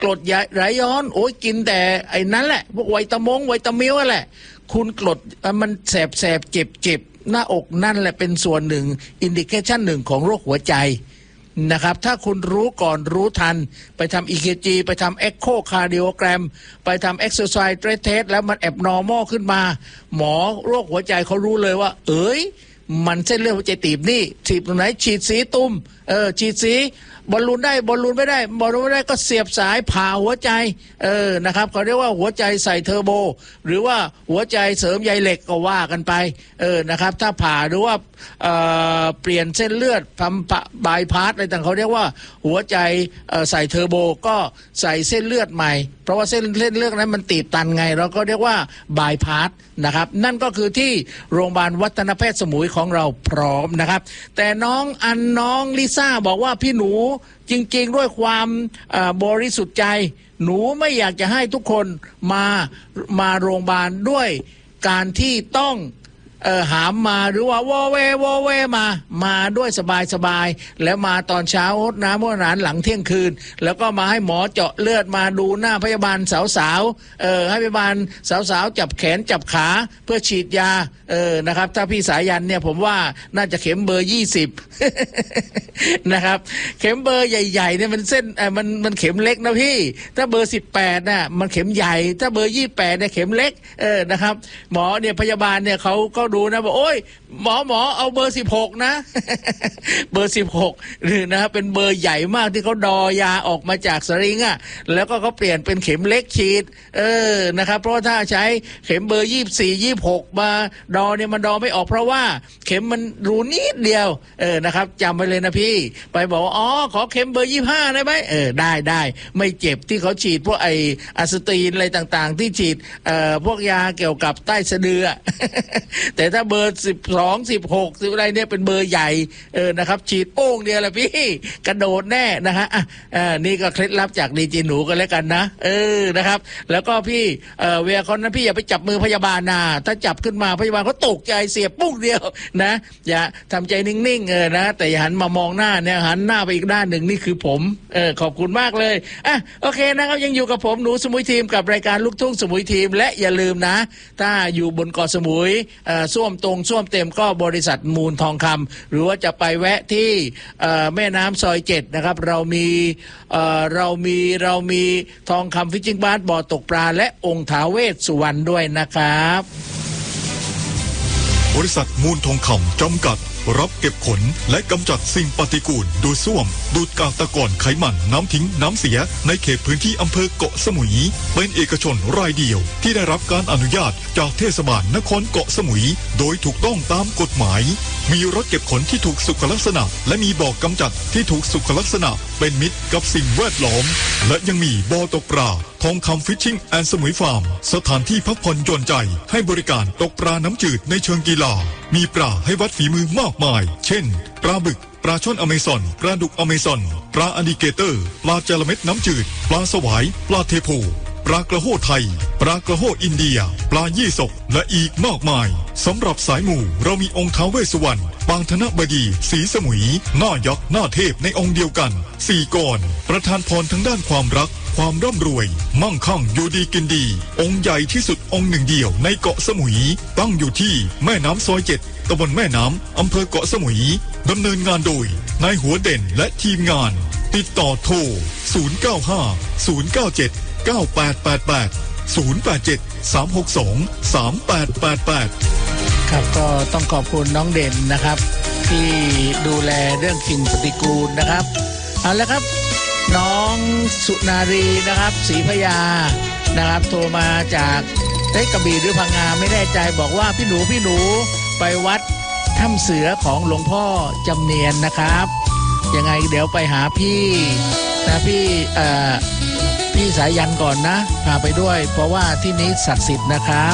กรดไหลย้อนโอ้ยกินแต่ไอ้นั้นแหละพวกไวตามิลนั่นแหละคุณกรดมันแสบเจ็บหน้าอกนั่นแหละเป็นส่วนหนึ่งอินดิเคชันหนึ่งของโรคหัวใจนะครับถ้าคุณรู้ก่อนรู้ทันไปทำ EKG ไปทำ Echo Cardiogram ไปทำ Exercise Stress Test แล้วมันabnormal ขึ้นมาหมอโรคหัวใจเขารู้เลยว่ามันเส้นเลือดหัวใจตีบนี่ตีบตรงไหนฉีดสีตุ่มฉีดสีบอลลูนได้บอลลูนไม่ได้ก็เสียบสายผ่าหัวใจนะครับเขาเรียกว่าหัวใจใส่เทอร์โบหรือว่าหัวใจเสริมใยเหล็กก็ว่ากันไปนะครับถ้าผ่าหรือว่าเปลี่ยนเส้นเลือดทำบายพาสอะไรต่างเขาเรียกว่าหัวใจใส่เทอร์โบก็ใส่เส้นเลือดใหม่เพราะว่าเส้นเลือดนั้นมันตีบตันไงเราก็เรียกว่าบายพาสนะครับนั่นก็คือที่โรงพยาบาลวัฒนแพทย์สมุยของเราพร้อมนะครับแต่น้องลิซ่าบอกว่าพี่หนูจริงๆด้วยความบริสุทธิ์ใจหนูไม่อยากจะให้ทุกคนมาโรงพยาบาลด้วยการที่ต้องหามมาหรือว่าวอเวมาด้วยสบายแล้วมาตอนเช้าหดน้ำหดอาหารหลังเที่ยงคืนแล้วก็มาให้หมอเจาะเลือดมาดูหน้าพยาบาลสาวให้พยาบาลสาวจับแขนจับขาเพื่อฉีดยานะครับถ้าพี่สายันเนี่ยผมว่าน่าจะเข็มเบอร์20นะครับเข็มเบอร์ใหญ่ๆเนี่ยมันเส้นมันเข็มเล็กนะพี่ถ้าเบอร์18น่ะมันเข็มใหญ่ถ้าเบอร์28เนี่ยเข็มเล็กนะครับหมอเนี่ยพยาบาลเนี่ยเขาก็ดูนะบอกโอ้ยหมอเอาเบอร์16นะเบอร์16หรือนะครับเป็นเบอร์ใหญ่มากที่เขาดอยาออกมาจากสริงอ่ะแล้วก็เขาเปลี่ยนเป็นเข็มเล็กฉีดนะครับเพราะถ้าใช้เข็มเบอร์24 26มาดอเนี่ยมันดอไม่ออกเพราะว่าเข็มมันรูนิดเดียวนะครับจำไว้เลยนะพี่ไปบอกอ๋อขอเข็มเบอร์25ได้ไหมได้ไม่เจ็บที่เขาฉีดพวกไออะสตีนอะไรต่างๆที่ฉีดพวกยาเกี่ยวกับใต้สะดือ แต่ถ้าเบอร์12 16อะไรเนี่ยเป็นเบอร์ใหญ่นะครับฉีดโป้งเดียวแหละพี่กระโดดแน่นะฮะนี่ก็เคล็ดลับจากดีเจหนูกันแล้วกันนะนะครับแล้วก็พี่เวลาคนนั้นพี่อย่าไปจับมือพยาบาลนะถ้าจับขึ้นมาพยาบาลเขาตกใจเสียบปุ้งเดียวนะอย่าทำใจนิ่งๆนะแต่อย่าหันมามองหน้าเนี่ยหันหน้าไปอีกด้านหนึ่งนี่คือผมขอบคุณมากเลยโอเคนะครับยังอยู่กับผมหนูสมุยทีมกับรายการลูกทุ่งสมุยทีมและอย่าลืมนะถ้าอยู่บนเกาะสมุยส้วมตรงส้วมเต็มก็บริษัทมูลทองคำหรือว่าจะไปแวะที่แม่น้ำซอย7นะครับเรามีทองคำฟิชชิ่งบาร์บ่อตกปลาและองค์ท้าวเวสสุวรรณด้วยนะครับบริษัทมูลทองคำจำกัดรับเก็บขนและกำจัดสิ่งปฏิกูลโดยส้วมดูดกากตะกอนไขมันน้ำทิ้งน้ำเสียในเขตพื้นที่อำเภอเกาะสมุยเป็นเอกชนรายเดียวที่ได้รับการอนุญาตจากเทศบาลนครเกาะสมุยโดยถูกต้องตามกฎหมายมีรถเก็บขนที่ถูกสุขลักษณะและมีบ่อกำจัดที่ถูกสุขลักษณะเป็นมิตรกับสิ่งแวดล้อมและยังมีบ่อตกปลาทองคำฟิชชิ่งแอนด์สมุยฟาร์มสถานที่พักผ่อนหย่อนใจให้บริการตกปลาน้ำจืดในเชิงกีฬามีปลาให้วัดฝีมือมากมายเช่นปลาบึกปลาช่อนอเมซอนปลาดุกอเมซอนปลาอลิเกเตอร์ปลาจระเม็ดน้ำจืดปลาสวายปลาเทโพปลากระโห้ไทยปลากระโห้อินเดียปลายี่สกและอีกมากมายสำหรับสายหมู่เรามีองค์ท้าวเวสสุวรรณปางธนบดีศรีสมุยหน้ายักษ์หน้าเทพในองค์เดียวกัน4 กรประทานพรทั้งด้านความรักความร่ำรวยมั่งคั่งอยู่ดีกินดีองค์ใหญ่ที่สุดองค์หนึ่งเดียวในเกาะสมุยตั้งอยู่ที่แม่น้ำซอย7ตำบลแม่น้ำอำเภอเกาะสมุยดำเนินงานโดยนายหัวเด่นและทีมงานติดต่อโทร095 097 9888 087 362 3888 ครับก็ต้องขอบคุณน้องเด่นนะครับที่ดูแลเรื่องสิ่งปฏิกูลนะครับเอาละครับน้องสุนารีนะครับศรีพยานะครับโทรมาจากกระบี่หรือพังงาไม่แน่ใจบอกว่าพี่หนูไปวัดถ้ำเสือของหลวงพ่อจำเนียนนะครับยังไงเดี๋ยวไปหาพี่นะพี่สายันก่อนนะพาไปด้วยเพราะว่าที่นี้ศักดิ์สิทธิ์นะครับ